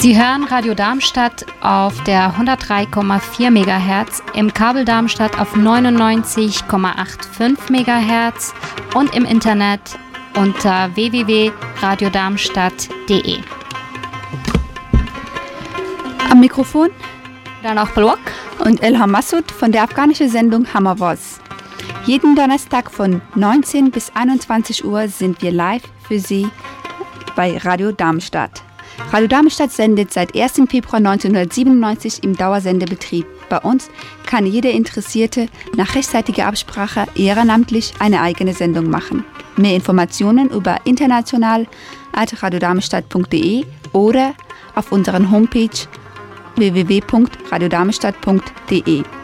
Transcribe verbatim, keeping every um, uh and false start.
Sie hören Radio Darmstadt auf der hundertdrei Komma vier Megahertz, im Kabel Darmstadt auf neunundneunzig Komma fünfundachtzig Megahertz und im Internet unter w w w punkt radio darmstadt punkt d e. Am Mikrofon Danach Block und Elham Massoud von der afghanischen Sendung Hammervoz. Jeden Donnerstag von neunzehn bis einundzwanzig Uhr sind wir live für Sie bei Radio Darmstadt. Radio Darmstadt sendet seit ersten Februar neunzehnhundertsiebenundneunzig im Dauersendebetrieb. Bei uns kann jeder Interessierte nach rechtzeitiger Absprache ehrenamtlich eine eigene Sendung machen. Mehr Informationen über international at radio darmstadt punkt d e oder auf unserer Homepage w w w punkt radio darmstadt punkt d e.